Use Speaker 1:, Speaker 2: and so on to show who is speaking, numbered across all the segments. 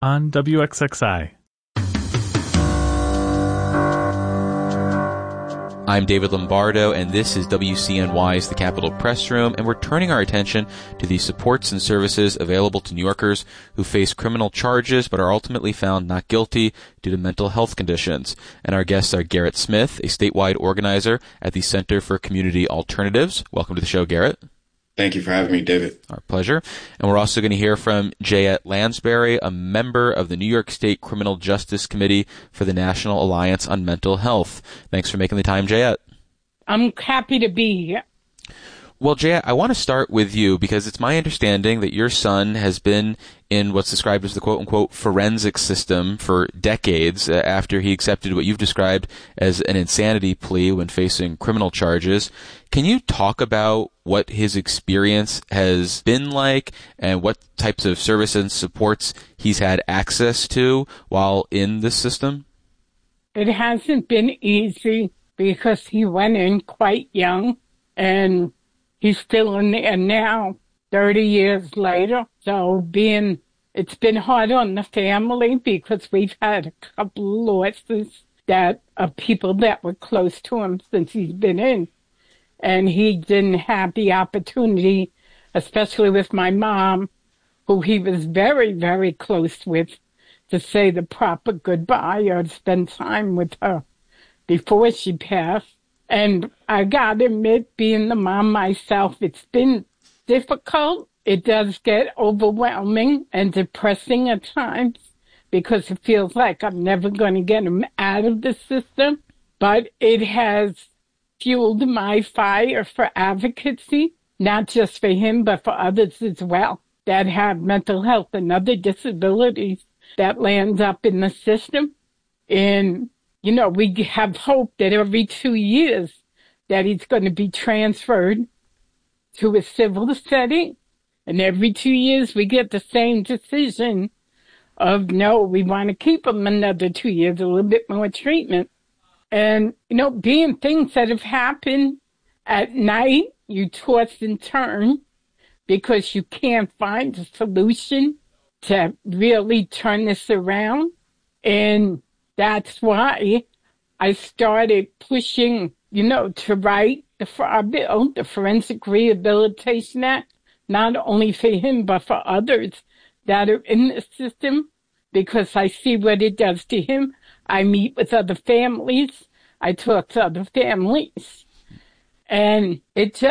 Speaker 1: on WXXI.
Speaker 2: I'm David Lombardo, and this is WCNY's The Capitol Press Room, and we're turning our attention to the supports and services available to New Yorkers who face criminal charges but are ultimately found not guilty due to mental health conditions. And our guests are Garrett Smith, a statewide organizer at the Center for Community Alternatives. Welcome to the show, Garrett.
Speaker 3: Thank you for having me, David.
Speaker 2: Our pleasure. And we're also going to hear from Jayette Lansbury, a member of the New York State Criminal Justice Committee for the National Alliance on Mental Health. Thanks for making the time, Jayette.
Speaker 4: I'm happy to be here.
Speaker 2: Well, Jayette, I want to start with you because it's my understanding that your son has been in what's described as the quote-unquote forensic system for decades after he accepted what you've described as an insanity plea when facing criminal charges. Can you talk about what his experience has been like and what types of services and supports he's had access to while in this system?
Speaker 4: It hasn't been easy because he went in quite young and he's still in there now, 30 years later. So it's been hard on the family because we've had a couple of losses of people that were close to him since he's been in. And he didn't have the opportunity, especially with my mom, who he was very, very close with, to say the proper goodbye or to spend time with her before she passed. And I gotta admit, being the mom myself, it's been difficult. It does get overwhelming and depressing at times because it feels like I'm never going to get him out of the system. But it has fueled my fire for advocacy, not just for him, but for others as well that have mental health and other disabilities that land up in the system. And, we have hope that every 2 years that he's going to be transferred to a civil setting. And every 2 years we get the same decision of, no, we want to keep him another 2 years, a little bit more treatment. And, being things that have happened at night, you toss and turn because you can't find a solution to really turn this around. And that's why I started pushing, to write the FRA bill, the Forensic Rehabilitation Act, not only for him, but for others that are in the system, because I see what it does to him. I meet with other families. I talk to other families. And it's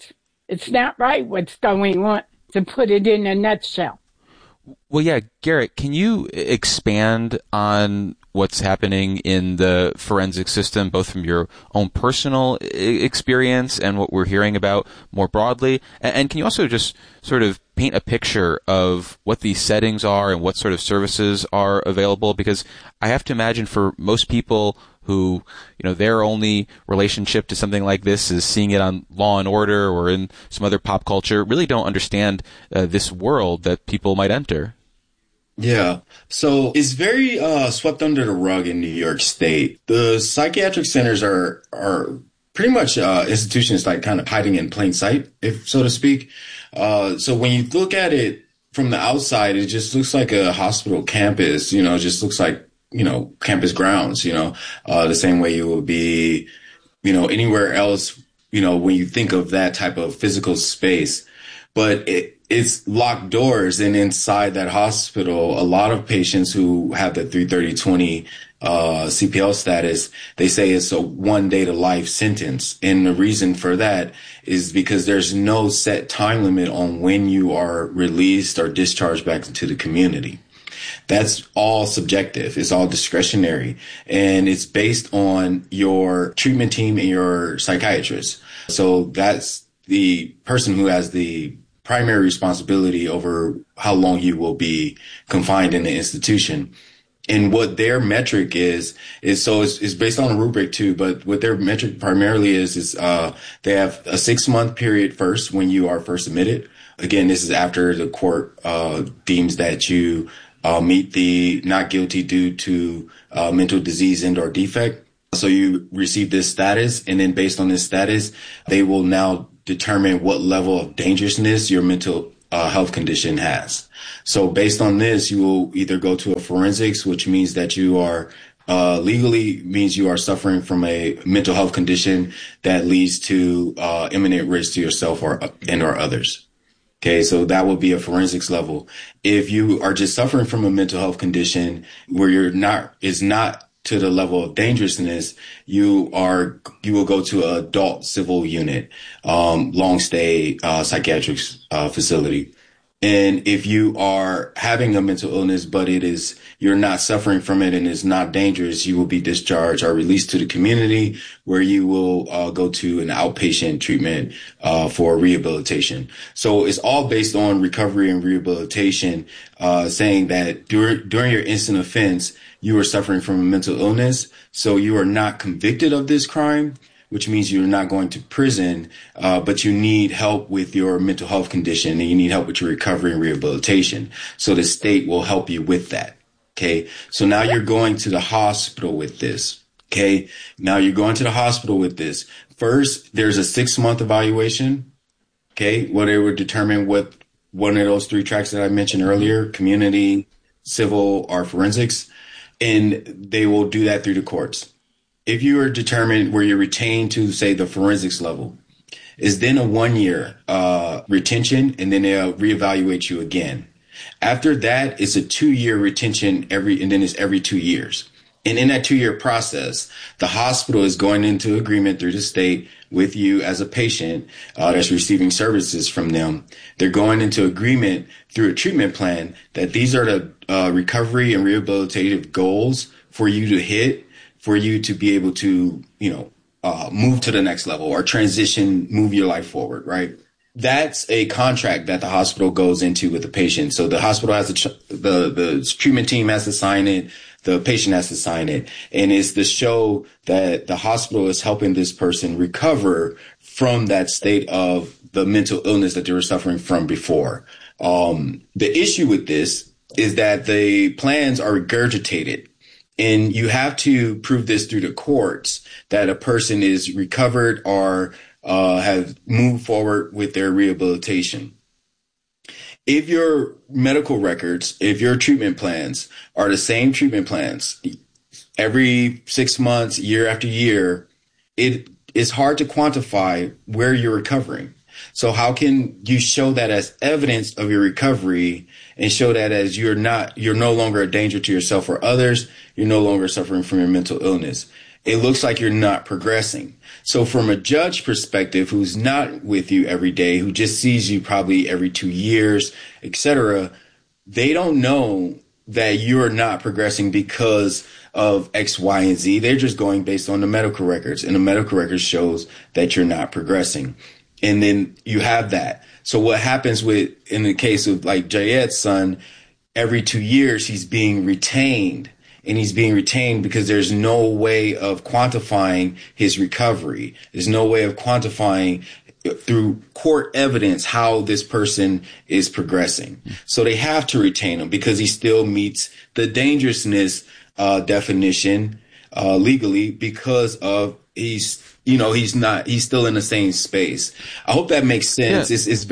Speaker 4: not right what's going on, to put it in a nutshell.
Speaker 2: Well, yeah, Garrett, can you expand on what's happening in the forensic system, both from your own personal experience and what we're hearing about more broadly? And can you also just sort of paint a picture of what these settings are and what sort of services are available? Because I have to imagine for most people who, their only relationship to something like this is seeing it on Law and Order or in some other pop culture, really don't understand this world that people might enter.
Speaker 3: Yeah. So it's very swept under the rug in New York State. The psychiatric centers are pretty much institutions like kind of hiding in plain sight, if so to speak. So when you look at it from the outside, it just looks like a hospital campus, just looks like, campus grounds, the same way you would be, anywhere else, when you think of that type of physical space. But it's locked doors, and inside that hospital, a lot of patients who have the 330/20 CPL status, they say it's a 1 day to life sentence. And the reason for that is because there's no set time limit on when you are released or discharged back into the community. That's all subjective. It's all discretionary. And it's based on your treatment team and your psychiatrist. So that's the person who has the primary responsibility over how long you will be confined in the institution. And what their metric is it's based on a rubric too, but what their metric primarily is they have a 6-month period first when you are first admitted. Again, this is after the court deems that you meet the not guilty due to mental disease and or defect. So you receive this status, and then based on this status, they will now determine what level of dangerousness your mental health condition has. So based on this, you will either go to a forensics, which means that you are legally means you are suffering from a mental health condition that leads to imminent risk to yourself or others. Okay, so that would be a forensics level. If you are just suffering from a mental health condition where is not to the level of dangerousness, you will go to an adult civil unit, long stay psychiatric facility. And if you are having a mental illness, but you're not suffering from it and it's not dangerous, you will be discharged or released to the community, where you will go to an outpatient treatment for rehabilitation. So it's all based on recovery and rehabilitation, saying that during your instant offense, you are suffering from a mental illness. So you are not convicted of this crime, which means you're not going to prison, but you need help with your mental health condition and you need help with your recovery and rehabilitation. So the state will help you with that. Okay. So now you're going to the hospital with this. Okay. Now you're going to the hospital with this. First, there's a 6-month evaluation. Okay. Where they would determine what one of those 3 tracks that I mentioned earlier, community, civil, or forensics. And they will do that through the courts. If you are determined where you're retained to, say, the forensics level, is then a 1-year retention, and then they'll reevaluate you again. After that, it's a 2-year retention and then it's every 2 years. And in that 2-year process, the hospital is going into agreement through the state with you as a patient that's receiving services from them. They're going into agreement through a treatment plan that these are the recovery and rehabilitative goals for you to hit, for you to be able to, move to the next level or transition, move your life forward, right? That's a contract that the hospital goes into with the patient. So the hospital has the treatment team has to sign it. The patient has to sign it. And it's to show that the hospital is helping this person recover from that state of the mental illness that they were suffering from before. The issue with this is that the plans are regurgitated. And you have to prove this through the courts that a person is recovered or have moved forward with their rehabilitation. If your medical records, if your treatment plans are the same treatment plans every 6 months, year after year, it is hard to quantify where you're recovering. So how can you show that as evidence of your recovery and show that as you're no longer a danger to yourself or others, you're no longer suffering from your mental illness? It looks like you're not progressing. So from a judge perspective, who's not with you every day, who just sees you probably every 2 years, etc., they don't know that you're not progressing because of X, Y, and Z. They're just going based on the medical records, and the medical records shows that you're not progressing. And then you have that. So what happens in the case of like Jayed's son, every 2 years, he's being retained. And he's being retained because there's no way of quantifying his recovery. There's no way of quantifying through court evidence how this person is progressing. So they have to retain him because he still meets the dangerousness definition legally because of he's still in the same space. I hope that makes sense.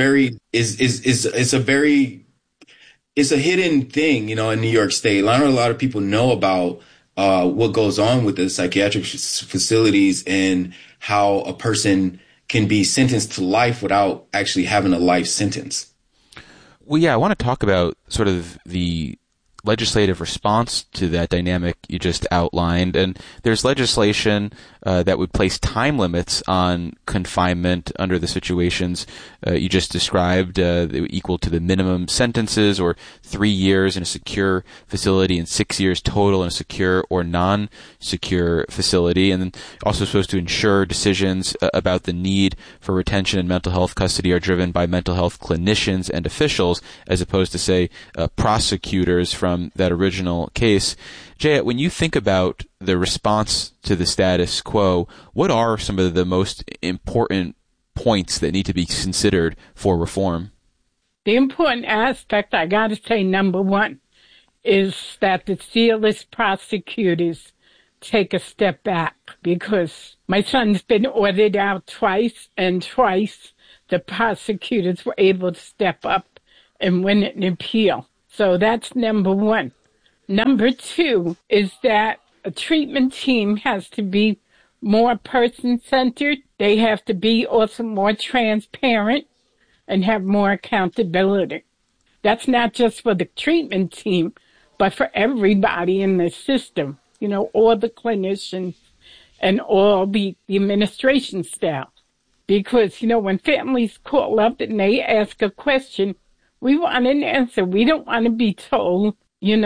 Speaker 3: Yeah. It's a hidden thing, in New York State. Not a lot of people know about what goes on with the psychiatric facilities and how a person can be sentenced to life without actually having a life sentence.
Speaker 2: Well, yeah, I want to talk about sort of the legislative response to that dynamic you just outlined. And there's legislation that would place time limits on confinement under the situations you just described, equal to the minimum sentences, or 3 years in a secure facility and 6 years total in a secure or non-secure facility. And then also supposed to ensure decisions about the need for retention and mental health custody are driven by mental health clinicians and officials, as opposed to, say, prosecutors from that original case. Jayed, when you think about the response to the status quo, what are some of the most important points that need to be considered for reform?
Speaker 4: The important aspect, I got to say, number one, is that the fearless prosecutors take a step back, because my son's been ordered out twice, and twice the prosecutors were able to step up and win an appeal. So that's number one. Number two is that a treatment team has to be more person-centered. They have to be also more transparent and have more accountability. That's not just for the treatment team, but for everybody in the system, all the clinicians and all the administration staff. Because, when families call up and they ask a question, we want an answer. We don't want to be told,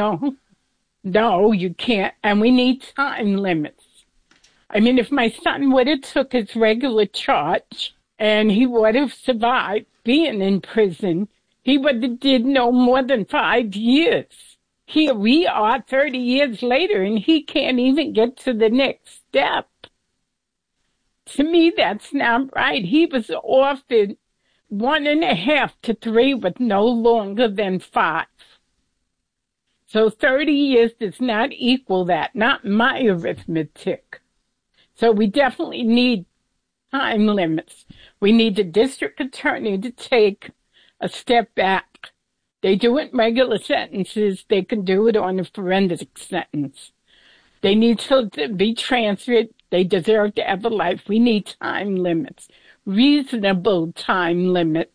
Speaker 4: no, you can't. And we need time limits. I mean, if my son would have took his regular charge and he would have survived being in prison, he would have did no more than 5 years. Here we are 30 years later, and he can't even get to the next step. To me, that's not right. He was offered 1.5 to 3 with no longer than 5. So 30 years does not equal that, not my arithmetic. So we definitely need time limits. We need the district attorney to take a step back. They do it in regular sentences. They can do it on a forensic sentence. They need to be transferred. They deserve to have a life. We need time limits, reasonable time limits.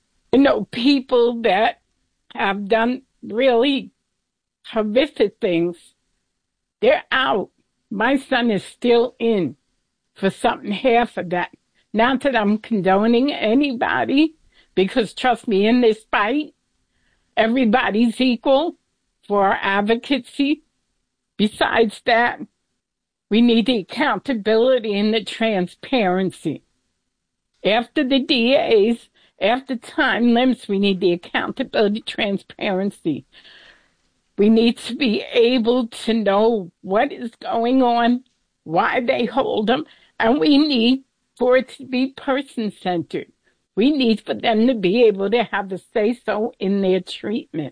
Speaker 4: People that have done really horrific things, they're out. My son is still in for something half of that. Not that I'm condoning anybody, because trust me, in this fight, everybody's equal for our advocacy. Besides that, we need the accountability and the transparency. After the DAs, after time limits, we need the accountability, transparency. We need to be able to know what is going on, why they hold them, and we need for it to be person-centered. We need for them to be able to have a say-so in their treatment.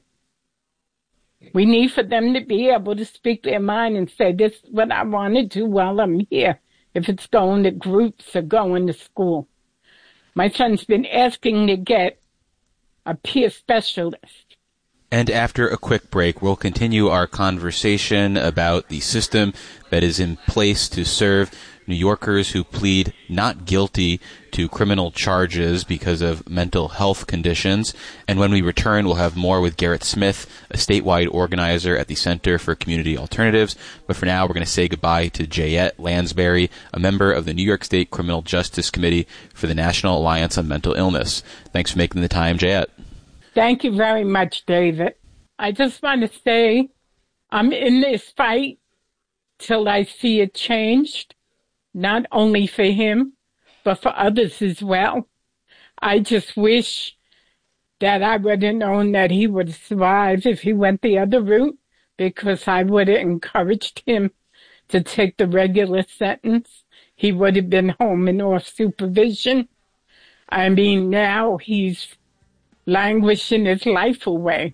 Speaker 4: We need for them to be able to speak their mind and say, this is what I want to do while I'm here, if it's going to groups or going to school. My son's been asking to get a peer specialist.
Speaker 2: And after a quick break, we'll continue our conversation about the system that is in place to serve New Yorkers who plead not guilty to criminal charges because of mental health conditions. And when we return, we'll have more with Garrett Smith, a statewide organizer at the Center for Community Alternatives. But for now, we're going to say goodbye to Jayette Lansbury, a member of the New York State Criminal Justice Committee for the National Alliance on Mental Illness. Thanks for making the time, Jayette.
Speaker 4: Thank you very much, David. I just want to say I'm in this fight till I see it changed, not only for him, but for others as well. I just wish that I would have known that he would survive if he went the other route, because I would have encouraged him to take the regular sentence. He would have been home and off supervision. I mean, now he's languishing his life away,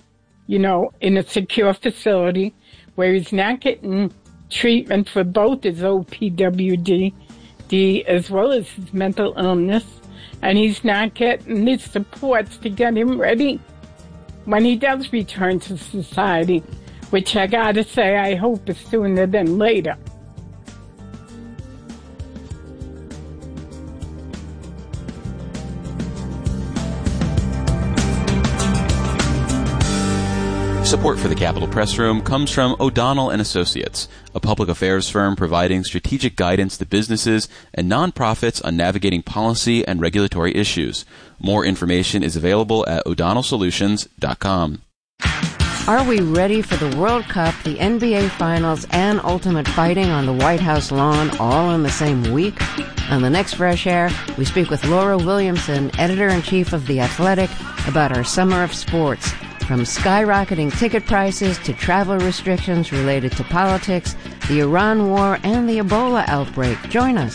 Speaker 4: in a secure facility where he's not getting treatment for both his OPWD as well as his mental illness, and he's not getting the supports to get him ready when he does return to society, which I gotta say I hope is sooner than later.
Speaker 2: Support for the Capitol Press Room comes from O'Donnell & Associates, a public affairs firm providing strategic guidance to businesses and nonprofits on navigating policy and regulatory issues. More information is available at o'donnellsolutions.com.
Speaker 1: Are we ready for the World Cup, the NBA Finals, and ultimate fighting on the White House lawn all in the same week? On the next Fresh Air, we speak with Laura Williamson, editor-in-chief of The Athletic, about our summer of sports. From skyrocketing ticket prices to travel restrictions related to politics, the Iran war, and the Ebola outbreak. Join us.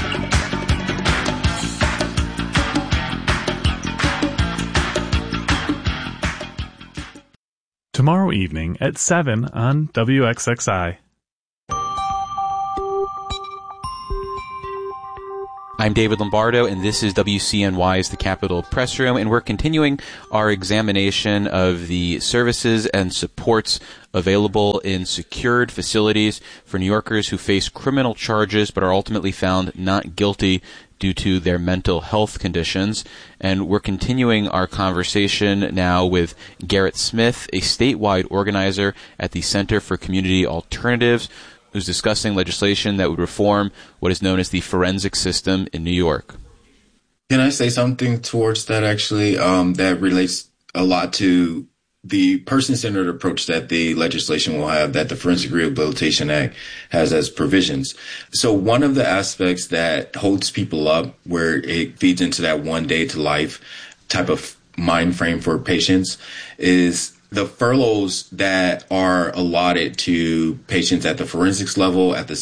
Speaker 5: Tomorrow evening at 7 on WXXI.
Speaker 2: I'm David Lombardo, and this is WCNY's The Capitol Press Room, and we're continuing our examination of the services and supports available in secured facilities for New Yorkers who face criminal charges but are ultimately found not guilty due to their mental health conditions. And we're continuing our conversation now with Garrett Smith, a statewide organizer at the Center for Community Alternatives, who's discussing legislation that would reform what is known as the forensic system in New York.
Speaker 3: Can I say something towards that, actually, that relates a lot to the person-centered approach that the legislation will have, that the Forensic Rehabilitation Act has as provisions. So one of the aspects that holds people up, where it feeds into that one day to life type of mind frame for patients, is the furloughs that are allotted to patients at the forensics level, at the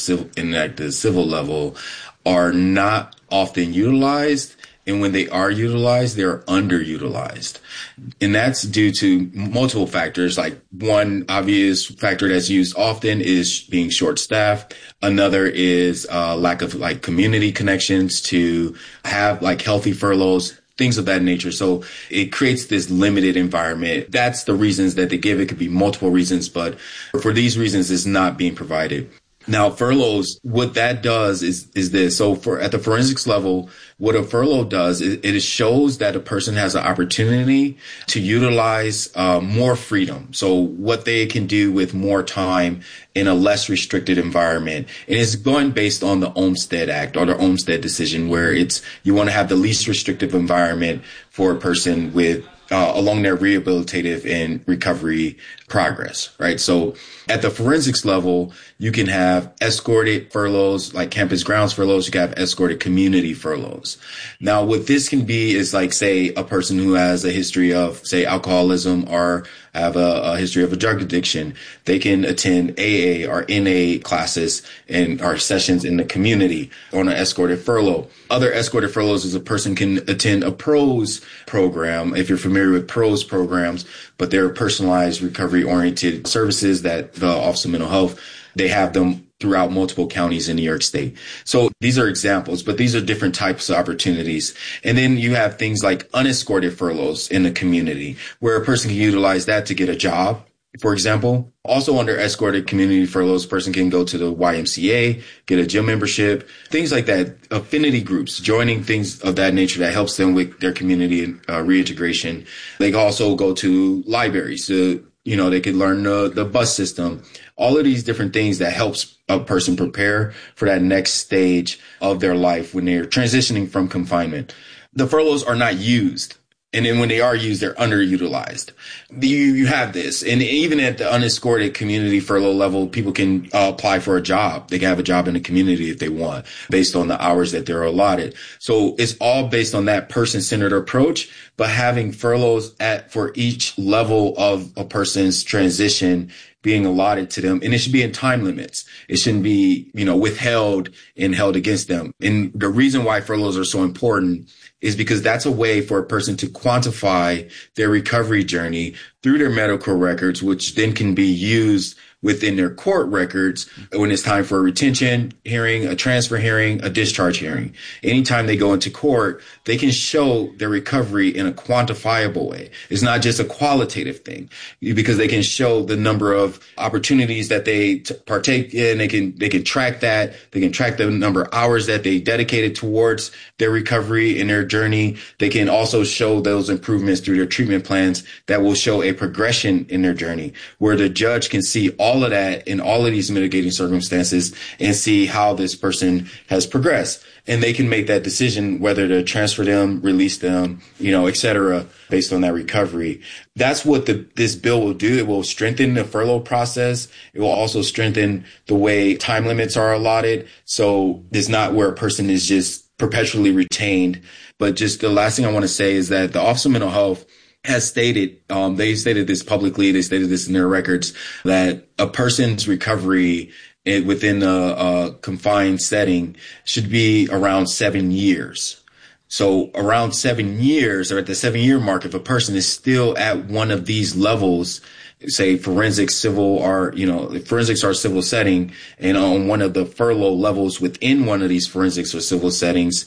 Speaker 3: civil level, are not often utilized. And when they are utilized, they're underutilized. And that's due to multiple factors. Like, one obvious factor that's used often is being short-staffed. Another is lack of community connections to have healthy furloughs, things of that nature. So it creates this limited environment. That's the reasons that they give. It could be multiple reasons, but for these reasons, it's not being provided. Now, furloughs, what that does is this. So at the forensics level, what a furlough does is it shows that a person has an opportunity to utilize more freedom. So what they can do with more time in a less restricted environment. And it's going based on the Olmstead Act, or the Olmstead decision, where you want to have the least restrictive environment for a person with along their rehabilitative and recovery progress, right? So at the forensics level, you can have escorted furloughs, like campus grounds furloughs. You can have escorted community furloughs. Now, what this can be is say a person who has a history of, say, alcoholism, or have a history of a drug addiction. They can attend AA or NA classes or sessions in the community on an escorted furlough. Other escorted furloughs is a person can attend a PROS program, if you're familiar with PROS programs, but they're personalized recovery-oriented services that the Office of Mental Health, they have them throughout multiple counties in New York State. So these are examples, but these are different types of opportunities. And then you have things like unescorted furloughs in the community, where a person can utilize that to get a job, for example. Also under escorted community furloughs, a person can go to the YMCA, get a gym membership, things like that, affinity groups, joining things of that nature that helps them with their community reintegration. They can also go to libraries to, they could learn the bus system, all of these different things that helps a person prepare for that next stage of their life when they're transitioning from confinement. The furloughs are not used. And then when they are used, they're underutilized. You have this. And even at the unescorted community furlough level, people can apply for a job. They can have a job in the community if they want, based on the hours that they're allotted. So it's all based on that person-centered approach, but having furloughs for each level of a person's transition being allotted to them. And it should be in time limits. It shouldn't be, withheld and held against them. And the reason why furloughs are so important is because that's a way for a person to quantify their recovery journey through their medical records, which then can be used within their court records when it's time for a retention hearing, a transfer hearing, a discharge hearing. Anytime they go into court, they can show their recovery in a quantifiable way. It's not just a qualitative thing, because they can show the number of opportunities that they partake in. They can track that. They can track the number of hours that they dedicated towards their recovery and their journey. They can also show those improvements through their treatment plans that will show a progression in their journey, where the judge can see all of that in all of these mitigating circumstances and see how this person has progressed. And they can make that decision whether to transfer them, release them, et cetera, based on that recovery. That's what this bill will do. It will strengthen the furlough process. It will also strengthen the way time limits are allotted. So it's not where a person is just perpetually retained. But just the last thing I want to say is that the Office of Mental Health has stated, they stated this publicly, they stated this in their records, that a person's recovery within a confined setting should be around 7 years. So around 7 years, or at the 7-year mark, if a person is still at one of these levels, say forensics, civil, or, forensics or civil setting, and on one of the furlough levels within one of these forensics or civil settings,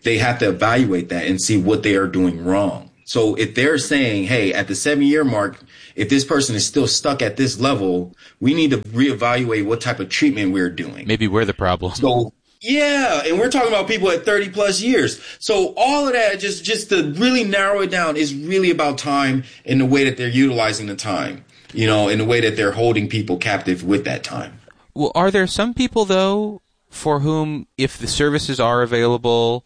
Speaker 3: they have to evaluate that and see what they are doing wrong. So if they're saying, hey, at the 7-year mark, if this person is still stuck at this level, we need to reevaluate what type of treatment we're doing.
Speaker 2: Maybe we're the problem.
Speaker 3: So, yeah, and we're talking about people at 30 plus years. So all of that, just to really narrow it down, is really about time and the way that they're utilizing the time, in the way that they're holding people captive with that time.
Speaker 2: Well, are there some people, though, for whom, if the services are available,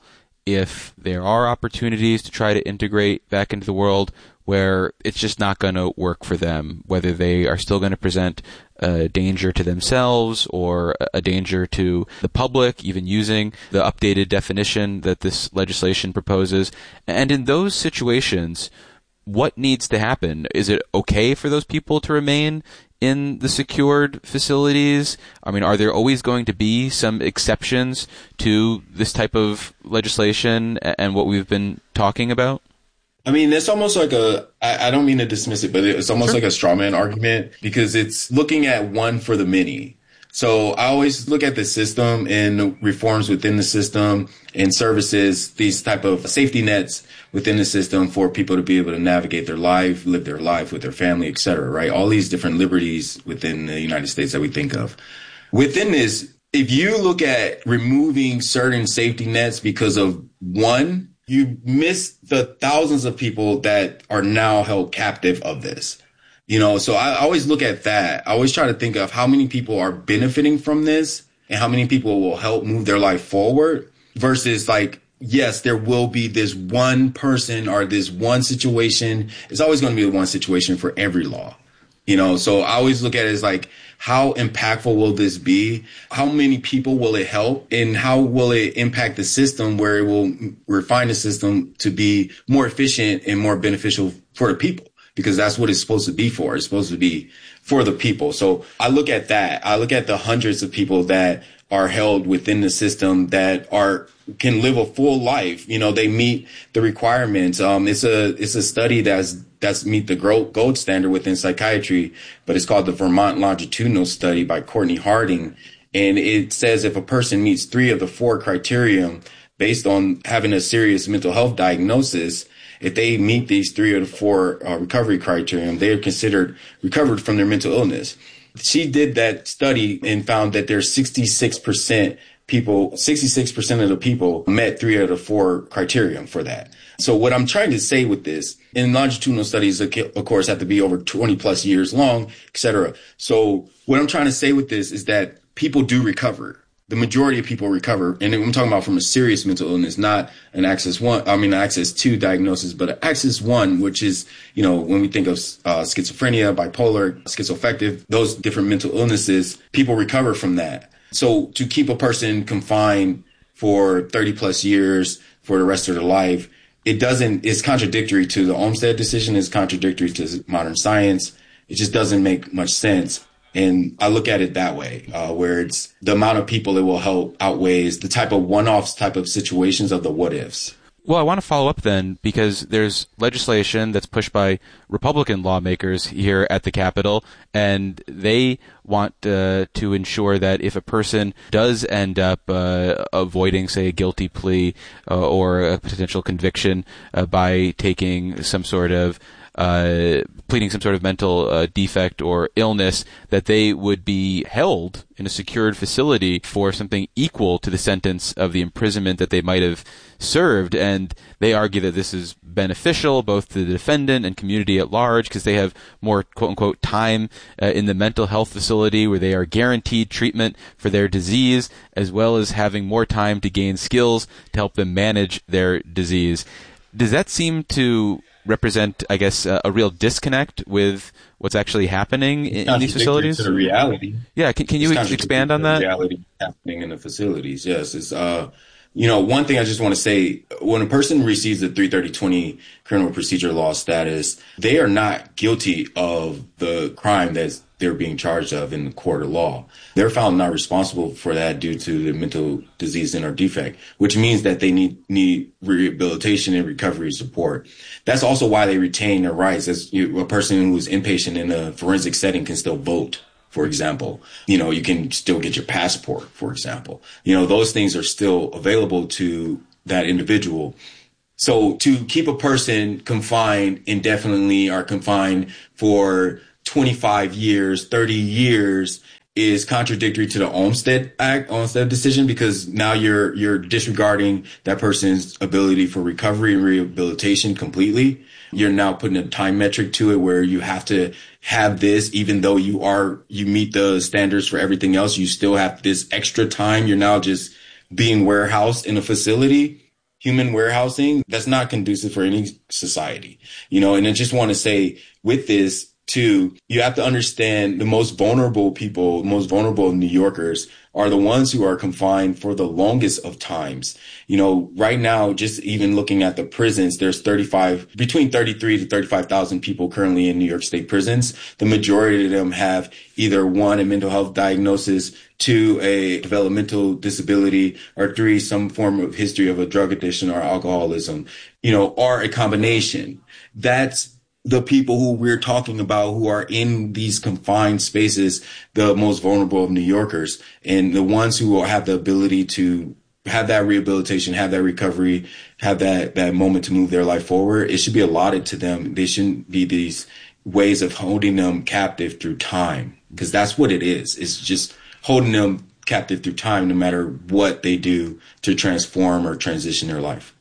Speaker 2: if there are opportunities to try to integrate back into the world, where it's just not going to work for them, whether they are still going to present a danger to themselves or a danger to the public, even using the updated definition that this legislation proposes? And in those situations, what needs to happen? Is it okay for those people to remain in the secured facilities? I mean, are there always going to be some exceptions to this type of legislation and what we've been talking about?
Speaker 3: I mean, it's almost like I don't mean to dismiss it, but it's almost like a straw man argument, because it's looking at one for the many. So I always look at the system and reforms within the system and services, these type of safety nets within the system for people to be able to navigate their life, live their life with their family, et cetera, right? All these different liberties within the United States that we think of. Within this, if you look at removing certain safety nets because of one, you miss the thousands of people that are now held captive of this. So I always look at that. I always try to think of how many people are benefiting from this and how many people will help move their life forward versus like, yes, there will be this one person or this one situation. It's always going to be the one situation for every law, so I always look at it as like, how impactful will this be? How many people will it help? And how will it impact the system where it will refine the system to be more efficient and more beneficial for the people? Because that's what it's supposed to be for. It's supposed to be for the people. So I look at that. I look at the hundreds of people that are held within the system that can live a full life. They meet the requirements. It's a study that's meet the gold standard within psychiatry, but it's called the Vermont Longitudinal Study by Courtney Harding. And it says if a person meets 3 of the 4 criteria based on having a serious mental health diagnosis, if they meet these 3 of the 4 recovery criteria, they are considered recovered from their mental illness. She did that study and found that there's 66% of the people met 3 of the 4 criteria for that. So what I'm trying to say with this, in longitudinal studies, of course, have to be over 20 plus years long, et cetera. So what I'm trying to say with this is that people do recover. The majority of people recover. And I'm talking about from a serious mental illness, not an Axis 2 diagnosis, but an Axis 1, which is, when we think of schizophrenia, bipolar, schizoaffective, those different mental illnesses, people recover from that. So to keep a person confined for 30 plus years for the rest of their life, it's contradictory to the Olmstead decision. It's contradictory to modern science. It just doesn't make much sense. And I look at it that way, where it's the amount of people it will help outweighs the type of one-offs type of situations of the what ifs.
Speaker 2: Well, I want to follow up then, because there's legislation that's pushed by Republican lawmakers here at the Capitol, and they want to ensure that if a person does end up avoiding, say, a guilty plea or a potential conviction by taking some sort of pleading some sort of mental defect or illness, that they would be held in a secured facility for something equal to the sentence of the imprisonment that they might have served. And they argue that this is beneficial both to the defendant and community at large, because they have more quote-unquote time in the mental health facility where they are guaranteed treatment for their disease, as well as having more time to gain skills to help them manage their disease. Does that seem to represent, I guess, a real disconnect with what's actually happening in these facilities?
Speaker 3: To the reality.
Speaker 2: Yeah, can you expand on that?
Speaker 3: The reality happening in the facilities, yes. It's, one thing I just want to say, when a person receives the 330.20 criminal procedure law status, they are not guilty of the crime that they're being charged of in the court of law. They're found not responsible for that due to the mental disease and or defect, which means that they need rehabilitation and recovery support. That's also why they retain their rights. As a person who is inpatient in a forensic setting can still vote, for example. You can still get your passport, for example. Those things are still available to that individual. So to keep a person confined indefinitely or confined for 25 years, 30 years is contradictory to the Olmstead decision, because now you're disregarding that person's ability for recovery and rehabilitation completely. You're now putting a time metric to it where you have to have this, even though you meet the standards for everything else, you still have this extra time. You're now just being warehoused in a facility. Human warehousing, that's not conducive for any society, and I just want to say with this too, you have to understand the most vulnerable people, most vulnerable New Yorkers are the ones who are confined for the longest of times. Right now, just even looking at the prisons, there's between 33 to 35,000 people currently in New York State prisons. The majority of them have either 1, a mental health diagnosis, 2, a developmental disability, or 3, some form of history of a drug addiction or alcoholism, or a combination. That's the people who we're talking about who are in these confined spaces, the most vulnerable of New Yorkers, and the ones who have the ability to have that rehabilitation, have that recovery, have that moment to move their life forward. It should be allotted to them. They shouldn't be these ways of holding them captive through time, because that's what it is. It's just holding them captive through time, no matter what they do to transform or transition their life.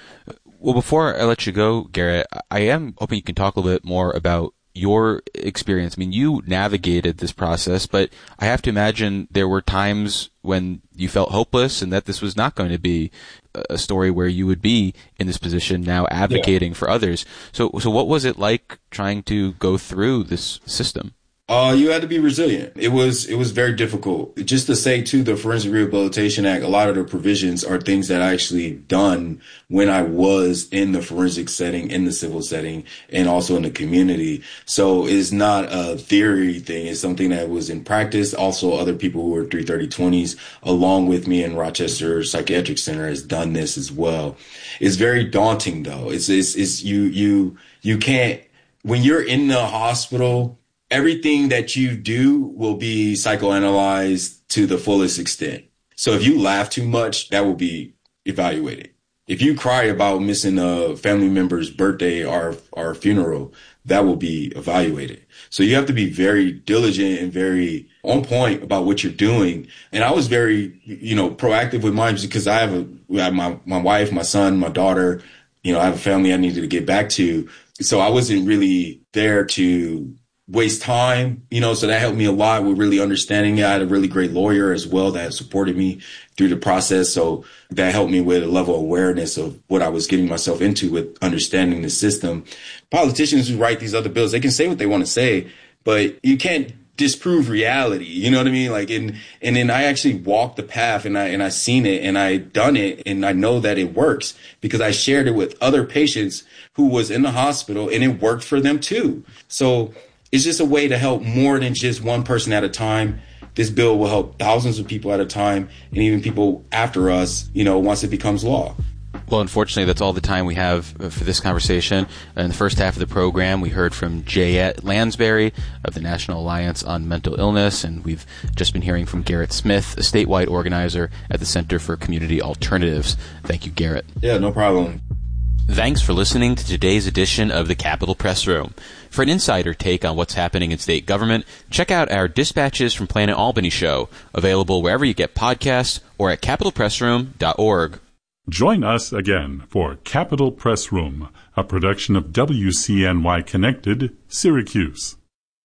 Speaker 2: Well, before I let you go, Garrett, I am hoping you can talk a little bit more about your experience. I mean, you navigated this process, but I have to imagine there were times when you felt hopeless and that this was not going to be a story where you would be in this position now advocating for others. So what was it like trying to go through this system?
Speaker 3: You had to be resilient. It was very difficult. Just to say, too, the Forensic Rehabilitation Act, a lot of the provisions are things that I actually done when I was in the forensic setting, in the civil setting, and also in the community. So it's not a theory thing. It's something that was in practice. Also, other people who are 330-20s along with me in Rochester Psychiatric Center has done this as well. It's very daunting, though. It's you can't, when you're in the hospital, everything that you do will be psychoanalyzed to the fullest extent. So if you laugh too much, that will be evaluated. If you cry about missing a family member's birthday or funeral, that will be evaluated. So you have to be very diligent and very on point about what you're doing. And I was very, proactive with mine because I have my wife, my son, my daughter, I have a family I needed to get back to. So I wasn't really there to waste time, so that helped me a lot with really understanding it. I had a really great lawyer as well that supported me through the process. So that helped me with a level of awareness of what I was getting myself into with understanding the system. Politicians who write these other bills, they can say what they want to say, but you can't disprove reality. You know what I mean? And then I actually walked the path and I seen it and I done it and I know that it works because I shared it with other patients who was in the hospital and it worked for them too. So it's just a way to help more than just one person at a time. This bill will help thousands of people at a time and even people after us, once it becomes law.
Speaker 2: Well, unfortunately, that's all the time we have for this conversation. In the first half of the program, we heard from Jayette Lansbury of the National Alliance on Mental Illness, and we've just been hearing from Garrett Smith, a statewide organizer at the Center for Community Alternatives. Thank you, Garrett.
Speaker 3: Yeah, no problem.
Speaker 2: Thanks for listening to today's edition of the Capitol Press Room. For an insider take on what's happening in state government, check out our Dispatches from Planet Albany show, available wherever you get podcasts or at capitolpressroom.org.
Speaker 5: Join us again for Capitol Press Room, a production of WCNY Connected, Syracuse.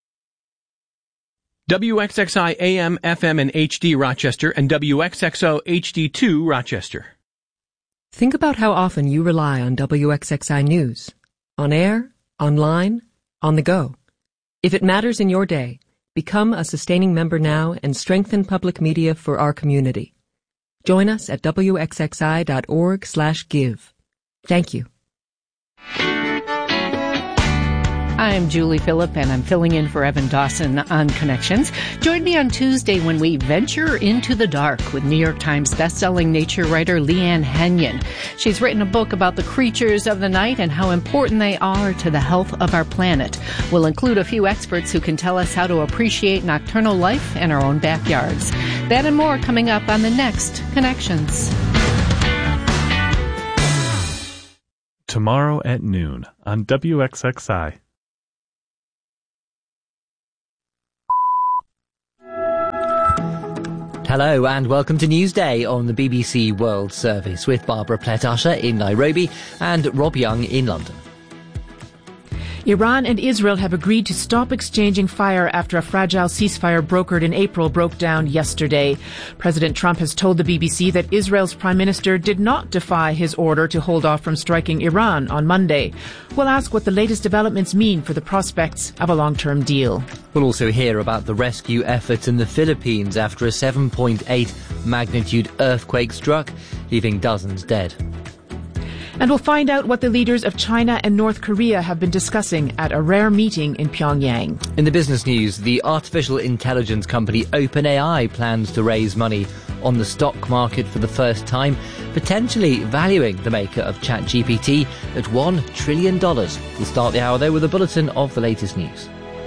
Speaker 6: WXXI AM, FM, and HD Rochester and WXXO HD2 Rochester.
Speaker 7: Think about how often you rely on WXXI News. On air, online, on the go. If it matters in your day, become a sustaining member now and strengthen public media for our community. Join us at wxxi.org/give. Thank you.
Speaker 8: I'm Julie Phillip, and I'm filling in for Evan Dawson on Connections. Join me on Tuesday when we venture into the dark with New York Times bestselling nature writer Leanne Henyon. She's written a book about the creatures of the night and how important they are to the health of our planet. We'll include a few experts who can tell us how to appreciate nocturnal life in our own backyards. That and more coming up on the next Connections.
Speaker 9: tomorrow at noon on WXXI.
Speaker 10: Hello and welcome to Newsday on the BBC World Service with Barbara Plett-Usher in Nairobi and Rob Young in London.
Speaker 11: Iran and Israel have agreed to stop exchanging fire after a fragile ceasefire brokered in April broke down yesterday. President Trump has told the BBC that Israel's Prime Minister did not defy his order to hold off from striking Iran on Monday. We'll ask what the latest developments mean for the prospects of a long-term deal.
Speaker 10: We'll also hear about the rescue efforts in the Philippines after a 7.8 magnitude earthquake struck, leaving dozens dead.
Speaker 11: And we'll find out what the leaders of China and North Korea have been discussing at a rare meeting in Pyongyang.
Speaker 10: In the business news, the artificial intelligence company OpenAI plans to raise money on the stock market for the first time, potentially valuing the maker of ChatGPT at $1 trillion. We'll start the hour, though, with a bulletin of the latest news.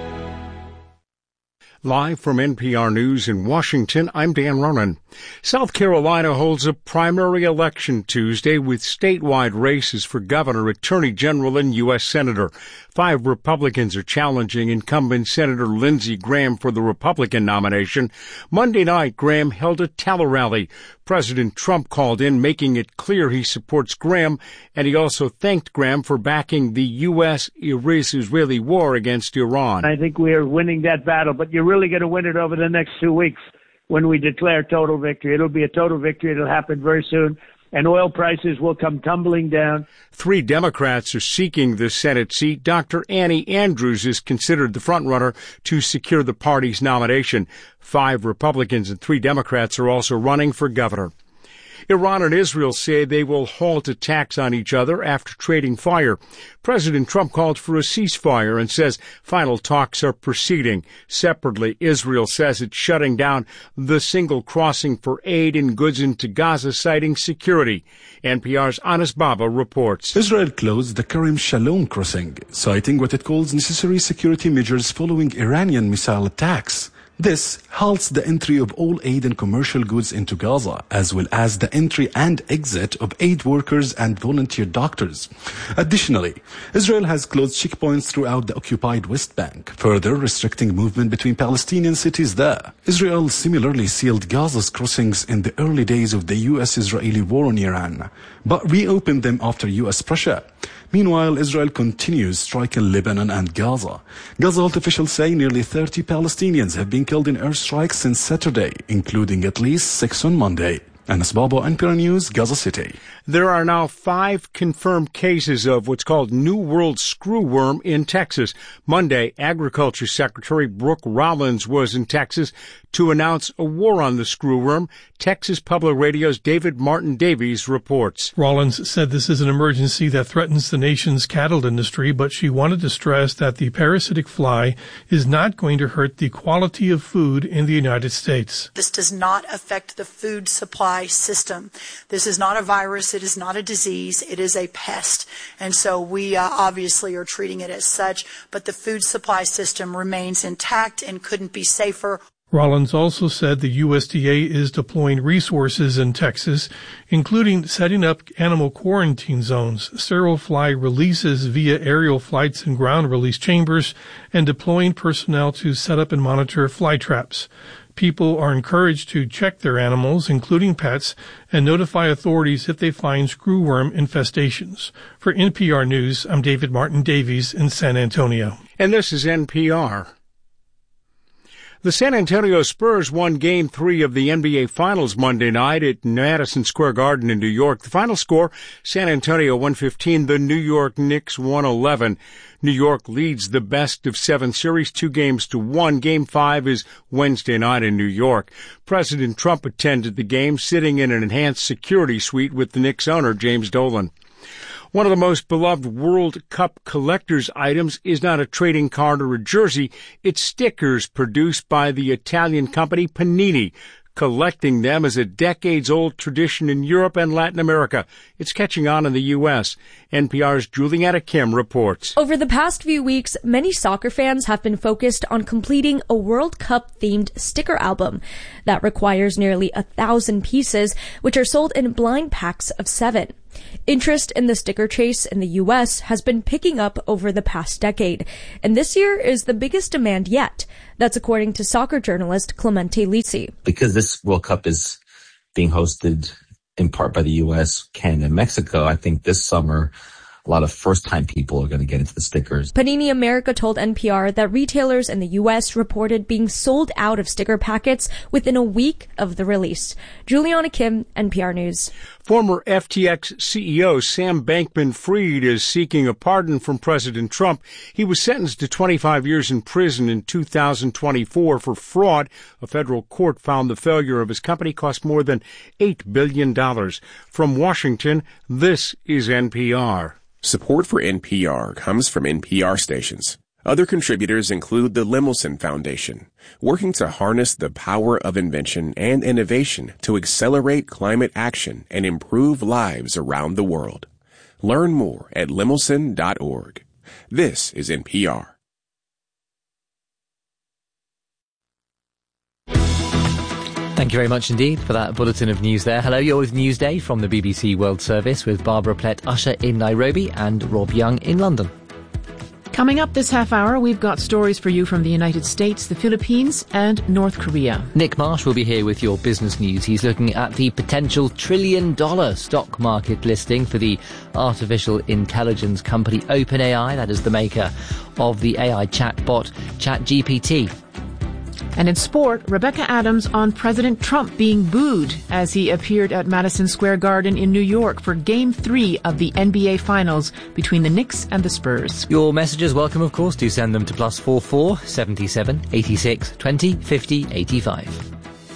Speaker 12: Live from NPR News in Washington, I'm Dan Ronan. South Carolina holds a primary election Tuesday with statewide races for governor, attorney general, and U.S. senator. 5 Republicans are challenging incumbent Senator Lindsey Graham for the Republican nomination. Monday night, Graham held a tele-rally. President Trump called in, making it clear he supports Graham, and he also thanked Graham for backing the U.S.-Israeli war against Iran.
Speaker 13: I think we are winning that battle, but you're really going to win it over the next 2 weeks when we declare total victory. It'll be a total victory. It'll happen very soon, and oil prices will come tumbling down.
Speaker 12: 3 Democrats are seeking the Senate seat. Dr. Annie Andrews is considered the frontrunner to secure the party's nomination. 5 Republicans and 3 Democrats are also running for governor. Iran and Israel say they will halt attacks on each other after trading fire. President Trump called for a ceasefire and says final talks are proceeding. Separately, Israel says it's shutting down the single crossing for aid and goods into Gaza, citing security. NPR's Anas Baba reports.
Speaker 14: Israel closed the Kerem Shalom crossing, citing what it calls necessary security measures following Iranian missile attacks. This halts the entry of all aid and commercial goods into Gaza, as well as the entry and exit of aid workers and volunteer doctors. Additionally, Israel has closed checkpoints throughout the occupied West Bank, further restricting movement between Palestinian cities there. Israel similarly sealed Gaza's crossings in the early days of the U.S.-Israeli war on Iran, but reopened them after U.S. pressure. Meanwhile, Israel continues striking Lebanon and Gaza. Gaza health officials say nearly 30 Palestinians have been killed in airstrikes since Saturday, including at least 6 on Monday. Anas Baba, NPR News, Gaza City.
Speaker 12: There are now 5 confirmed cases of what's called New World screwworm in Texas. Monday, Agriculture Secretary Brooke Rollins was in Texas to announce a war on the screwworm. Texas Public Radio's David Martin Davies reports.
Speaker 15: Rollins said this is an emergency that threatens the nation's cattle industry, but she wanted to stress that the parasitic fly is not going to hurt the quality of food in the United States.
Speaker 16: This does not affect the food supply system. This is not a virus. It is not a disease. It is a pest. And so we obviously are treating it as such, but the food supply system remains intact and couldn't be safer.
Speaker 15: Rollins also said the USDA is deploying resources in Texas, including setting up animal quarantine zones, sterile fly releases via aerial flights and ground release chambers, and deploying personnel to set up and monitor fly traps. People are encouraged to check their animals, including pets, and notify authorities if they find screwworm infestations. For NPR News, I'm David Martin Davies in San Antonio.
Speaker 12: And this is NPR. The San Antonio Spurs won Game 3 of the NBA Finals Monday night at Madison Square Garden in New York. The final score, San Antonio 115, the New York Knicks 111. New York leads the best-of-7 series 2-1. Game 5 is Wednesday night in New York. President Trump attended the game, sitting in an enhanced security suite with the Knicks owner, James Dolan. One of the most beloved World Cup collector's items is not a trading card or a jersey. It's stickers produced by the Italian company Panini. Collecting them is a decades-old tradition in Europe and Latin America. It's catching on in the U.S. NPR's Juliana Kim reports.
Speaker 17: Over the past few weeks, many soccer fans have been focused on completing a World Cup-themed sticker album that requires nearly 1,000 pieces, which are sold in blind packs of 7. Interest in the sticker chase in the U.S. has been picking up over the past decade, and this year is the biggest demand yet. That's according to soccer journalist Clemente Lisi.
Speaker 18: Because this World Cup is being hosted in part by the U.S., Canada, and Mexico, I think this summer a lot of first-time people are going to get into the stickers.
Speaker 17: Panini America told NPR that retailers in the U.S. reported being sold out of sticker packets within a week of the release. Juliana Kim, NPR News.
Speaker 12: Former FTX CEO Sam Bankman-Fried is seeking a pardon from President Trump. He was sentenced to 25 years in prison in 2024 for fraud. A federal court found the failure of his company cost more than $8 billion. From Washington, this is NPR.
Speaker 19: Support for NPR comes from NPR stations. Other contributors include the Lemelson Foundation, working to harness the power of invention and innovation to accelerate climate action and improve lives around the world. Learn more at lemelson.org. This is NPR.
Speaker 10: Thank you very much indeed for that bulletin of news there. Hello, you're with Newsday from the BBC World Service with Barbara Plett-Usher in Nairobi and Rob Young in London.
Speaker 11: Coming up this half hour, we've got stories for you from the United States, the Philippines and North Korea.
Speaker 10: Nick Marsh will be here with your business news. He's looking at the potential $1 trillion stock market listing for the artificial intelligence company OpenAI, that is the maker of the AI chatbot ChatGPT.
Speaker 11: And in sport, Rebecca Adams on President Trump being booed as he appeared at Madison Square Garden in New York for Game 3 of the NBA Finals between the Knicks and the Spurs.
Speaker 10: Your messages welcome, of course. Do send them to +44 77 86 20 50 85.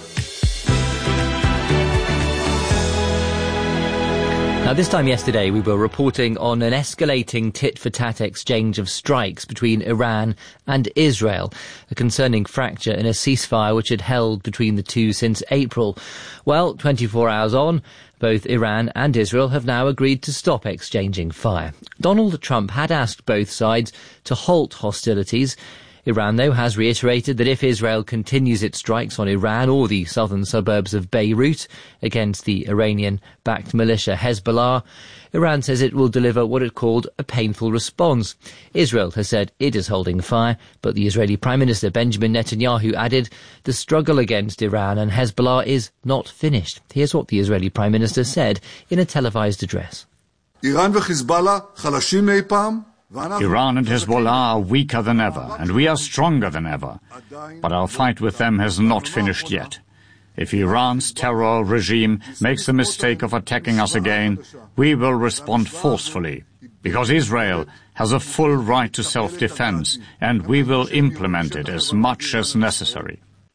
Speaker 10: Now, this time yesterday, we were reporting on an escalating tit-for-tat exchange of strikes between Iran and Israel, a concerning fracture in a ceasefire which had held between the two since April. Well, 24 hours on, both Iran and Israel have now agreed to stop exchanging fire. Donald Trump had asked both sides to halt hostilities. Iran, though, has reiterated that if Israel continues its strikes on Iran or the southern suburbs of Beirut against the Iranian-backed militia Hezbollah, Iran says it will deliver what it called a painful response. Israel has said it is holding fire, but the Israeli Prime Minister Benjamin Netanyahu added the struggle against Iran and Hezbollah is not finished. Here's what the Israeli Prime Minister said in a televised address.
Speaker 20: Iran and Hezbollah khalashim mei pam.
Speaker 21: Iran and Hezbollah are weaker than ever, and we are stronger than ever. But our fight with them has not finished yet. If Iran's terror regime makes the mistake of attacking us again, we will respond forcefully, because Israel has a full right to self-defense, and we will implement it as much as necessary.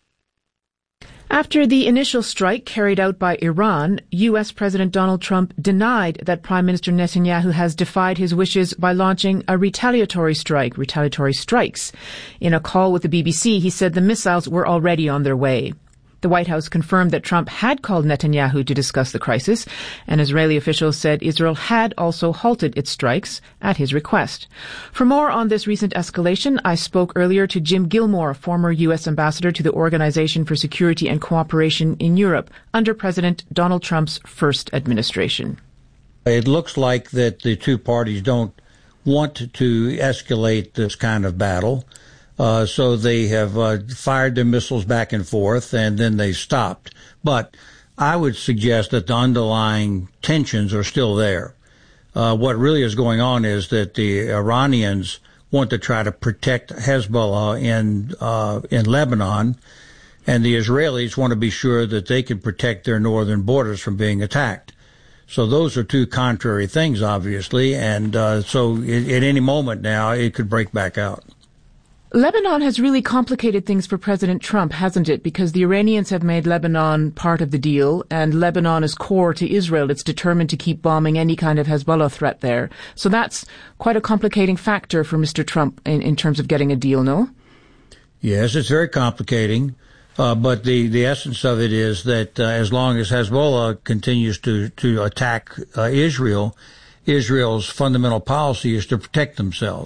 Speaker 11: After the initial strike carried out by Iran, U.S. President Donald Trump denied that Prime Minister Netanyahu has defied his wishes by launching a retaliatory strikes. In a call with the BBC, he said the missiles were already on their way. The White House confirmed that Trump had called Netanyahu to discuss the crisis, and Israeli officials said Israel had also halted its strikes at his request. For more on this recent escalation, I spoke earlier to Jim Gilmore, former U.S. ambassador to the Organization for Security and Cooperation in Europe under President Donald Trump's first administration.
Speaker 22: It looks like that the two parties don't want to escalate this kind of battle. So they have fired their missiles back and forth, and then they stopped. But I would suggest that the underlying tensions are still there. What really is going on is that the Iranians want to try to protect Hezbollah in Lebanon, and the Israelis want to be sure that they can protect their northern borders from being attacked. So those are two contrary things, obviously, and so at any moment now it could break back out.
Speaker 11: Lebanon has really complicated things for President Trump, hasn't it? Because the Iranians have made Lebanon part of the deal, and Lebanon is core to Israel. It's determined to keep bombing any kind of Hezbollah threat there. So that's quite a complicating factor for Mr. Trump in terms of getting a deal, no?
Speaker 22: Yes, it's very complicating. But the essence of it is that as long as Hezbollah continues to attack Israel, Israel's fundamental policy is to protect themselves.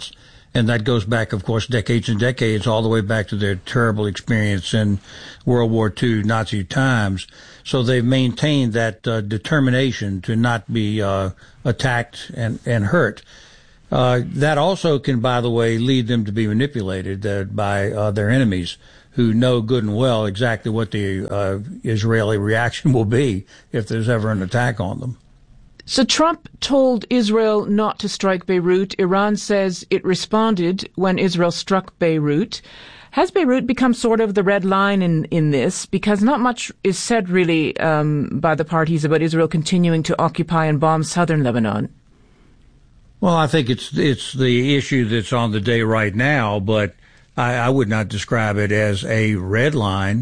Speaker 22: And that goes back, of course, decades and decades, all the way back to their terrible experience in World War II, Nazi times. So they've maintained that determination to not be attacked and hurt. That also can, by the way, lead them to be manipulated by their enemies, who know good and well exactly what the Israeli reaction will be if there's ever an attack on them.
Speaker 11: So Trump told Israel not to strike Beirut. Iran says it responded when Israel struck Beirut. Has Beirut become sort of the red line in this? Because not much is said really by the parties about Israel continuing to occupy and bomb southern Lebanon.
Speaker 22: Well, I think it's the issue that's on the day right now, but I would not describe it as a red line.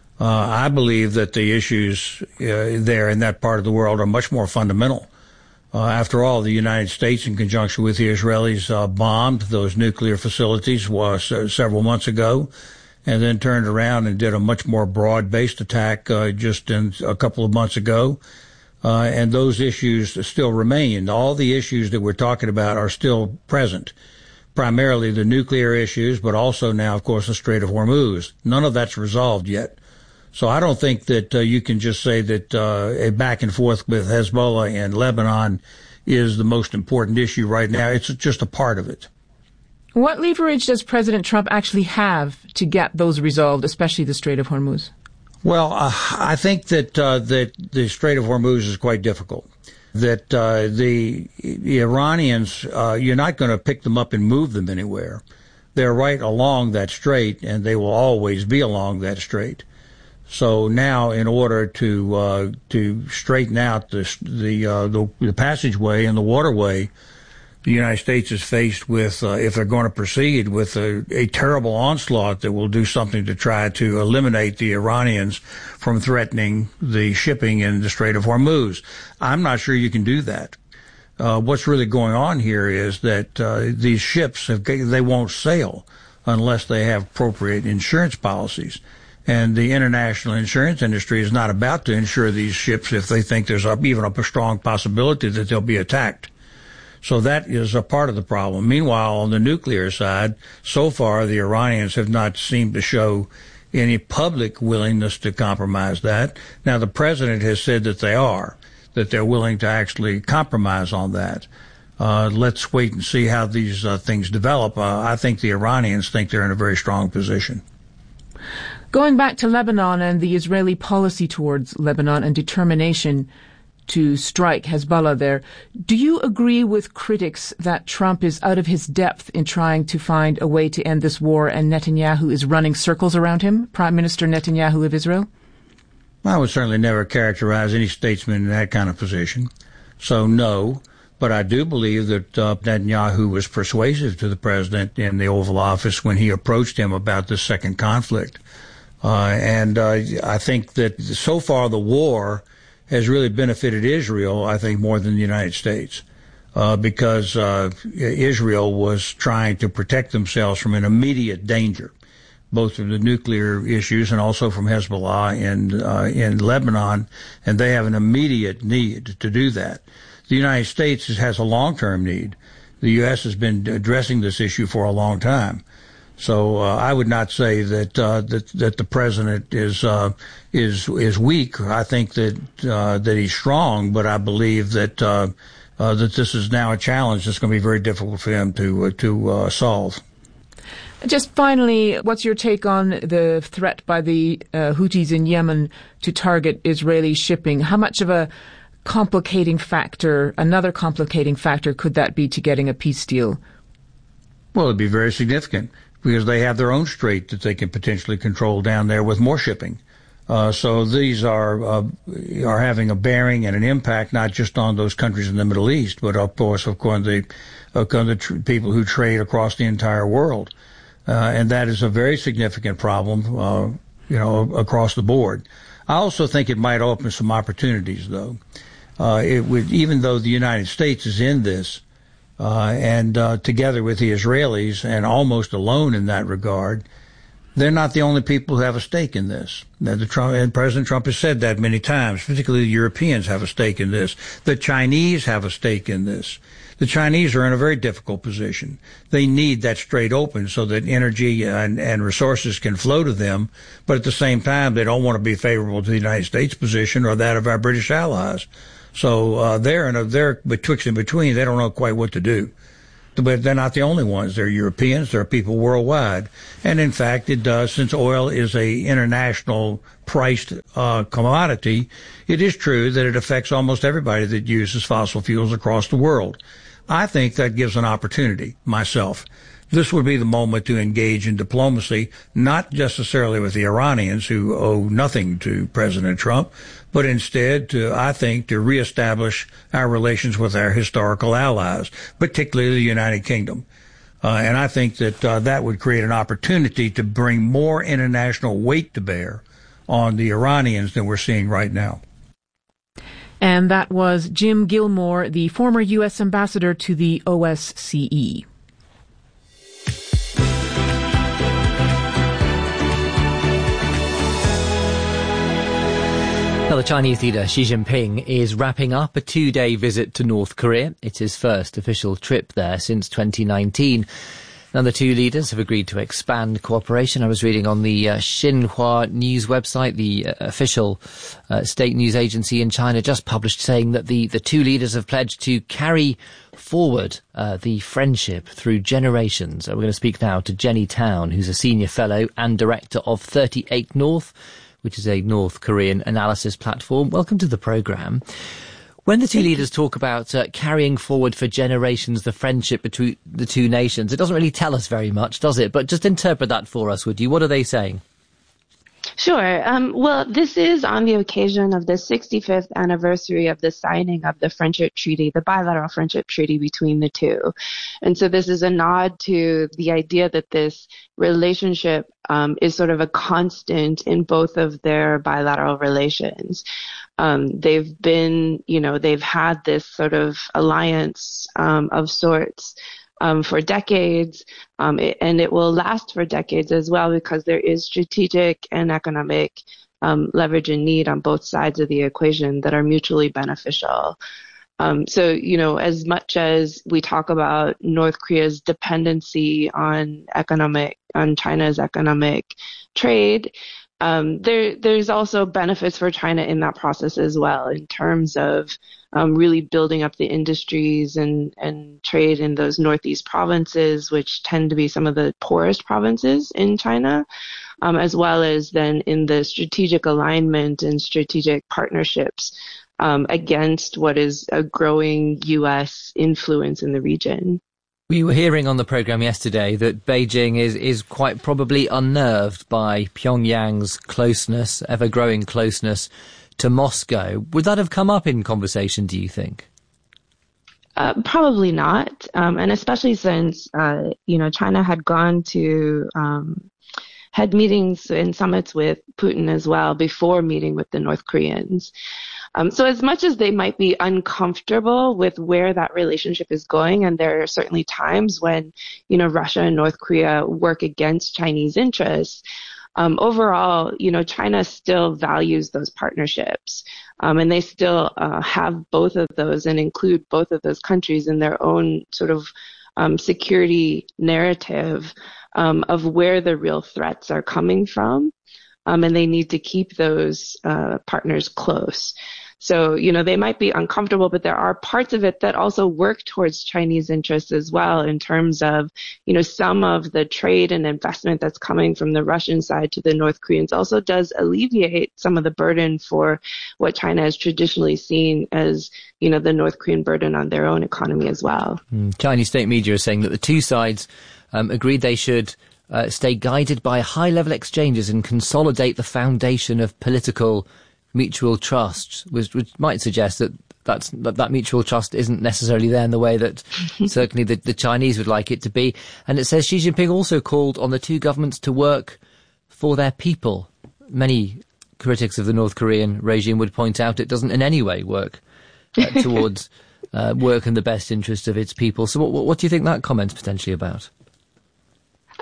Speaker 22: I believe that the issues there in that part of the world are much more fundamental. After all, the United States, in conjunction with the Israelis, bombed those nuclear facilities several months ago, and then turned around and did a much more broad-based attack just a couple of months ago. And those issues still remain. All the issues that we're talking about are still present, primarily the nuclear issues, but also now, of course, the Strait of Hormuz. None of that's resolved yet. So I don't think that you can just say that a back and forth with Hezbollah and Lebanon is the most important issue right now. It's just a part of it.
Speaker 11: What leverage does President Trump actually have to get those resolved, especially the Strait of Hormuz?
Speaker 22: Well, I think that the Strait of Hormuz is quite difficult. That the Iranians, you're not going to pick them up and move them anywhere. They're right along that strait, and they will always be along that strait. So now, in order to straighten out the passageway and the waterway, the United States is faced with, if they're going to proceed, with a terrible onslaught that will do something to try to eliminate the Iranians from threatening the shipping in the Strait of Hormuz. I'm not sure you can do that. What's really going on here is that these ships, they won't sail unless they have appropriate insurance policies. And the international insurance industry is not about to insure these ships if they think there's even a strong possibility that they'll be attacked. So that is a part of the problem. Meanwhile, on the nuclear side, so far the Iranians have not seemed to show any public willingness to compromise that. Now, the president has said that they're willing to actually compromise on that. Let's wait and see how these things develop. I think the Iranians think they're in a very strong position.
Speaker 11: Going back to Lebanon and the Israeli policy towards Lebanon and determination to strike Hezbollah there, do you agree with critics that Trump is out of his depth in trying to find a way to end this war and Netanyahu is running circles around him, Prime Minister Netanyahu of Israel?
Speaker 22: I would certainly never characterize any statesman in that kind of position. So no, but I do believe that Netanyahu was persuasive to the president in the Oval Office when he approached him about this second conflict. And I think that so far the war has really benefited Israel, I think, more than the United States, because Israel was trying to protect themselves from an immediate danger, both from the nuclear issues and also from Hezbollah in Lebanon, and they have an immediate need to do that. The United States has a long-term need. The U.S. has been addressing this issue for a long time. So I would not say that that the president is weak. I think that he's strong, but I believe that that this is now a challenge that's going to be very difficult for him to solve.
Speaker 11: Just finally, what's your take on the threat by the Houthis in Yemen to target Israeli shipping? How much of a another complicating factor could that be to getting a peace deal?
Speaker 22: Well, it'd be very significant, because they have their own strait that they can potentially control down there with more shipping. So these are having a bearing and an impact not just on those countries in the Middle East, but of course the people who trade across the entire world. And that is a very significant problem, across the board. I also think it might open some opportunities, though. Even though the United States is in this, and together with the Israelis, and almost alone in that regard, they're not the only people who have a stake in this. And President Trump has said that many times. Particularly the Europeans have a stake in this. The Chinese have a stake in this. The Chinese are in a very difficult position. They need that Strait open so that energy and resources can flow to them, but at the same time, they don't want to be favorable to the United States position or that of our British allies. So they're betwixt and between. They don't know quite what to do. But they're not the only ones. There are Europeans. There are people worldwide. And in fact, it does, since oil is a international priced commodity, it is true that it affects almost everybody that uses fossil fuels across the world. I think that gives an opportunity, myself. This would be the moment to engage in diplomacy, not necessarily with the Iranians, who owe nothing to President Trump, but instead to reestablish our relations with our historical allies, particularly the United Kingdom. And I think that that would create an opportunity to bring more international weight to bear on the Iranians than we're seeing right now.
Speaker 11: And that was Jim Gilmore, the former U.S. ambassador to the OSCE.
Speaker 10: Now, the Chinese leader Xi Jinping is wrapping up a 2-day visit to North Korea. It's his first official trip there since 2019. Now, the two leaders have agreed to expand cooperation. I was reading on the Xinhua news website, the official state news agency in China, just published saying that the two leaders have pledged to carry forward the friendship through generations. We're going to speak now to Jenny Town, who's a senior fellow and director of 38 North, which is a North Korean analysis platform. Welcome to the programme. When the two leaders talk about carrying forward for generations the friendship between the two nations, it doesn't really tell us very much, does it? But just interpret that for us, would you? What are they saying?
Speaker 1: Sure. Well, this is on the occasion of the 65th anniversary of the signing of the friendship treaty, the bilateral friendship treaty between the two. And so this is a nod to the idea that this relationship is sort of a constant in both of their bilateral relations. They've been, they've had this sort of alliance of sorts for decades, and it will last for decades as well, because there is strategic and economic leverage and need on both sides of the equation that are mutually beneficial. So, as much as we talk about North Korea's dependency on China's economic trade, there's also benefits for China in that process as well, in terms of really building up the industries and trade in those northeast provinces, which tend to be some of the poorest provinces in China, as well as then in the strategic alignment and strategic partnerships against what is a growing U.S. influence in the region.
Speaker 10: We were hearing on the programme yesterday that Beijing is quite probably unnerved by Pyongyang's closeness, ever-growing closeness to Moscow. Would that have come up in conversation, do you think?
Speaker 1: Probably not, and especially since, China had gone to had meetings and summits with Putin as well before meeting with the North Koreans. So as much as they might be uncomfortable with where that relationship is going, and there are certainly times when, Russia and North Korea work against Chinese interests, overall, China still values those partnerships, and they still have both of those and include both of those countries in their own sort of security narrative of where the real threats are coming from, and they need to keep those partners close. So, they might be uncomfortable, but there are parts of it that also work towards Chinese interests as well, in terms of, some of the trade and investment that's coming from the Russian side to the North Koreans also does alleviate some of the burden for what China has traditionally seen as, the North Korean burden on their own economy as well.
Speaker 10: Chinese state media is saying that the two sides agreed they should stay guided by high-level exchanges and consolidate the foundation of political mutual trust, which might suggest that mutual trust isn't necessarily there in the way that certainly the Chinese would like it to be. And it says Xi Jinping also called on the two governments to work for their people. Many critics of the North Korean regime would point out it doesn't in any way work towards work in the best interest of its people. So what do you think that comment's potentially about?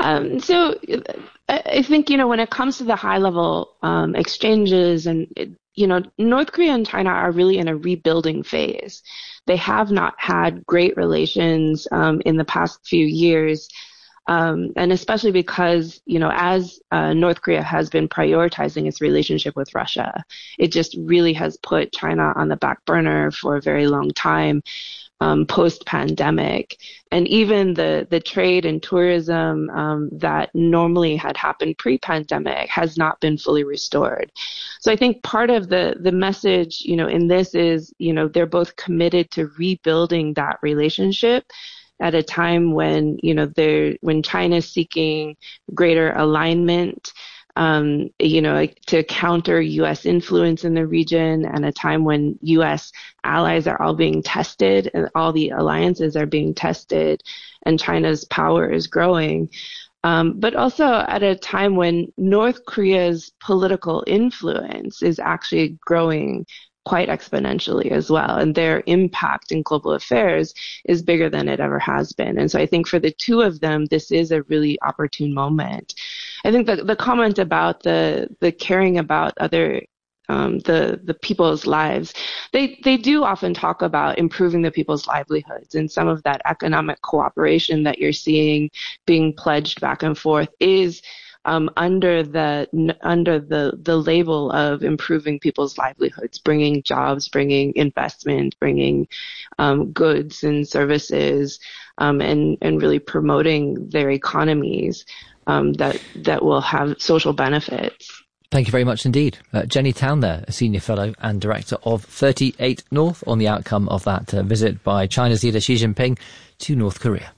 Speaker 1: So I think, when it comes to the high-level exchanges and North Korea and China are really in a rebuilding phase. They have not had great relations in the past few years. And especially because, as North Korea has been prioritizing its relationship with Russia, it just really has put China on the back burner for a very long time, post-pandemic. And even the trade and tourism that normally had happened pre-pandemic has not been fully restored. So I think part of the message, in this is, they're both committed to rebuilding that relationship at a time when, when China is seeking greater alignment, to counter U.S. influence in the region, and a time when U.S. allies are all being tested and all the alliances are being tested and China's power is growing. But also at a time when North Korea's political influence is actually growing quite exponentially as well, and their impact in global affairs is bigger than it ever has been. And so I think for the two of them, this is a really opportune moment. I think the comment about the caring about other the people's lives, they do often talk about improving the people's livelihoods, and some of that economic cooperation that you're seeing being pledged back and forth is under the label of improving people's livelihoods, bringing jobs, bringing investment, bringing goods and services, and really promoting their economies that will have social benefits.
Speaker 10: Thank you very much indeed. Jenny Town there, a senior fellow and director of 38 North, on the outcome of that visit by China's leader Xi Jinping to North Korea.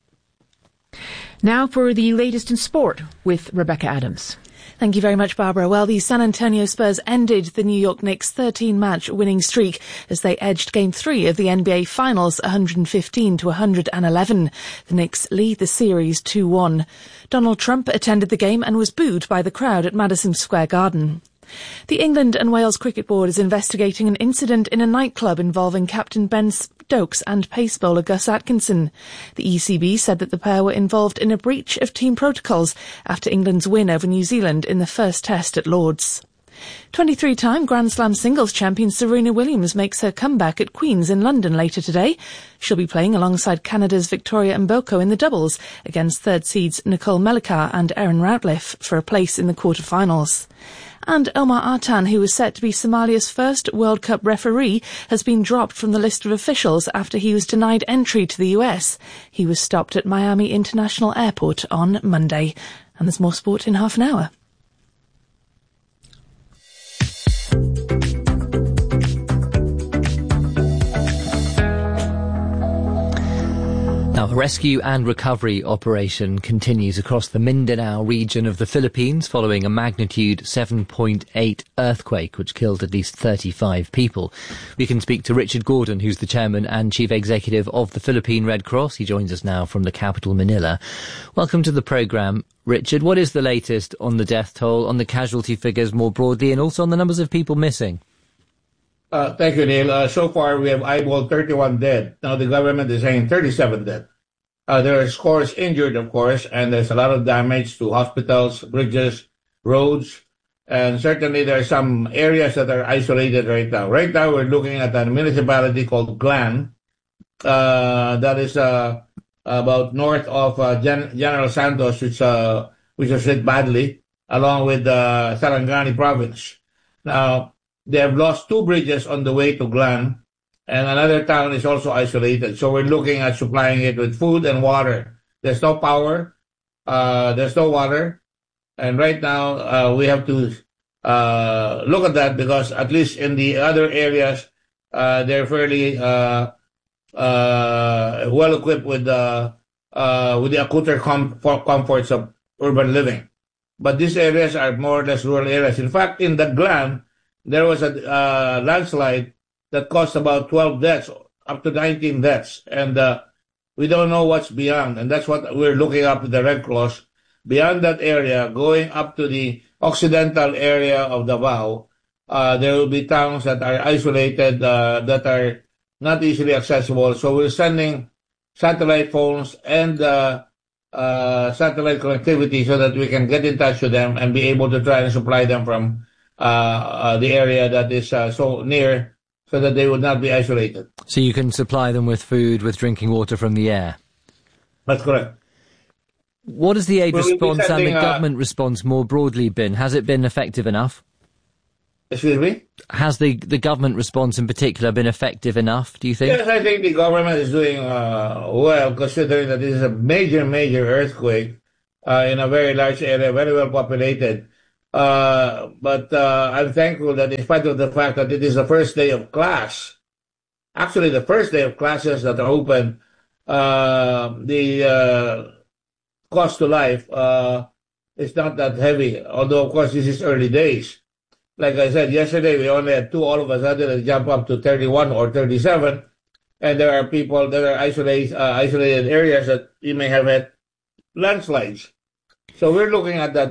Speaker 11: Now for the latest in sport with Rebecca Adams.
Speaker 3: Thank you very much, Barbara. Well, the San Antonio Spurs ended the New York Knicks' 13-match winning streak as they edged Game 3 of the NBA Finals 115-111. The Knicks lead the series 2-1. Donald Trump attended the game and was booed by the crowd at Madison Square Garden. The England and Wales Cricket Board is investigating an incident in a nightclub involving Captain Ben Stokes and pace bowler Gus Atkinson. The ECB said that the pair were involved in a breach of team protocols after England's win over New Zealand in the first test at Lord's. 23-time Grand Slam singles champion Serena Williams makes her comeback at Queen's in London later today. She'll be playing alongside Canada's Victoria Mboko in the doubles against third seeds Nicole Mellicar and Erin Routliffe for a place in the quarterfinals. And Omar Artan, who was set to be Somalia's first World Cup referee, has been dropped from the list of officials after he was denied entry to the US. He was stopped at Miami International Airport on Monday. And there's more sport in half an hour.
Speaker 10: Now, a rescue and recovery operation continues across the Mindanao region of the Philippines following a magnitude 7.8 earthquake which killed at least 35 people. We can speak to Richard Gordon, who's the chairman and chief executive of the Philippine Red Cross. He joins us now from the capital, Manila. Welcome to the programme, Richard. What is the latest on the death toll, on the casualty figures more broadly, and also on the numbers of people missing?
Speaker 4: Thank you, Neil. So far, we have eyeballed 31 dead. Now the government is saying 37 dead. There are scores injured, of course, and there's a lot of damage to hospitals, bridges, roads, and certainly there are some areas that are isolated right now. Right now, we're looking at a municipality called Glan, that is about north of General Santos, which was hit badly, along with Sarangani province. Now, they have lost 2 bridges on the way to Glan, and another town is also isolated. So we're looking at supplying it with food and water. There's no power, there's no water, and right now we have to look at that because at least in the other areas, they're fairly well equipped with the acuter comforts of urban living. But these areas are more or less rural areas. In fact, in the Glan, there was a landslide that caused about 12 deaths, up to 19 deaths. And we don't know what's beyond. And that's what we're looking up with the Red Cross. Beyond that area, going up to the occidental area of Davao, there will be towns that are isolated, that are not easily accessible. So we're sending satellite phones and satellite connectivity so that we can get in touch with them and be able to try and supply them from the area that is so near, so that they would not be isolated.
Speaker 10: So you can supply them with food, with drinking water from the air?
Speaker 4: That's correct.
Speaker 10: What has the aid response and the government response more broadly been? Has it been effective enough?
Speaker 4: Excuse me?
Speaker 10: Has the government response in particular been effective enough, do you think?
Speaker 4: Yes, I think the government is doing well, considering that this is a major, major earthquake in a very large area, very well populated. But I'm thankful that in spite of the fact that it is the first day of class, actually the first day of classes that are open, the cost to life is not that heavy, although of course this is early days. Like I said, yesterday we only had 2, all of a sudden it jumped up to 31 or 37, and there are isolated areas that you may have had landslides. So we're looking at that